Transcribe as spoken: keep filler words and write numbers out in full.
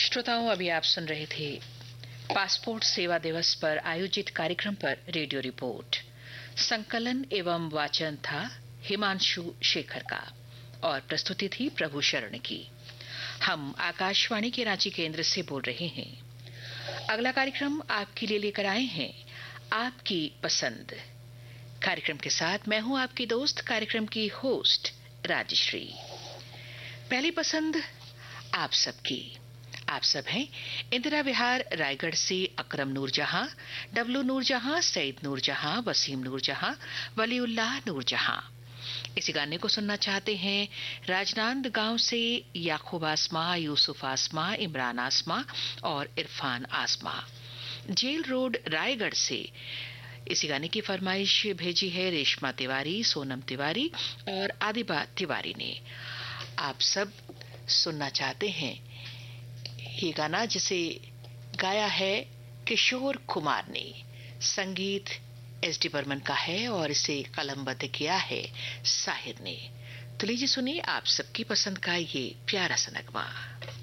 श्रोताओं, अभी आप सुन रहे थे पासपोर्ट सेवा दिवस पर आयोजित कार्यक्रम पर रेडियो रिपोर्ट। संकलन एवं वाचन था हिमांशु शेखर का और प्रस्तुति थी प्रभु शरण की। हम आकाशवाणी के रांची केंद्र से बोल रहे हैं। अगला कार्यक्रम आपके लिए लेकर आए हैं आपकी पसंद। कार्यक्रम के साथ मैं हूं आपकी दोस्त, कार्यक्रम की होस्ट राजश्री। पहली पसंद आप सबकी। आप सब हैं इंदिरा विहार रायगढ़ से अकरम नूरजहां, डब्लू नूरजहां, सईद नूरजहां, वसीम नूरजहां, वलीउल्लाह नूरजहां। इसी गाने को सुनना चाहते हैं राजनांद गांव से याकूब आसमा, यूसुफ आसमा, इमरान आसमा और इरफान आसमा। जेल रोड रायगढ़ से इसी गाने की फरमाइश भेजी है रेशमा तिवारी, सोनम तिवारी और आदिबा तिवारी ने। आप सब सुनना चाहते हैं ये गाना जिसे गाया है किशोर कुमार ने, संगीत एस डी बर्मन का है और इसे कलमबद्ध किया है साहिर ने। तो लीजिए सुनिए आप सबकी पसंद का ये प्यारा सा नगमा।